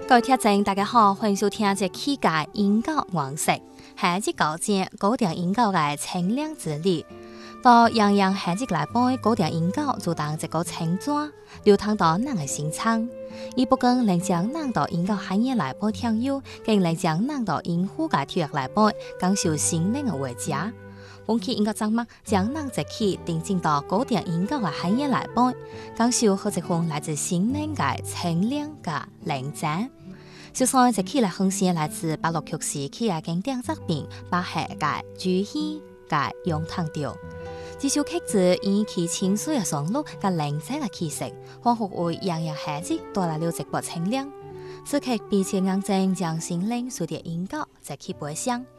各位聽眾，大家好，歡迎收聽這期嘅音樂黃色，係一個講古典音樂嘅清涼之旅。到樣樣係一來杯古典音樂就當一個清泉，流淌到人嘅心腸。伊不僅能將人到音樂行業來杯聽友，更能將人到音符嘅跳躍來杯感受心靈嘅慰藉。本期音樂節目將人一起定睛到古典音樂嘅行業來杯，感受好一份來自心靈嘅清涼嘅寧靜。就算一期來分享來自巴洛克時期嘅經典作品，巴赫嘅朱熹嘅詠嘆調。這首曲子以其清水嘅旋律和寧靜嘅氣息，仿佛為樣樣夏季帶來了一波清涼。此曲比起眼睛將心靈隨着音樂一起陪享。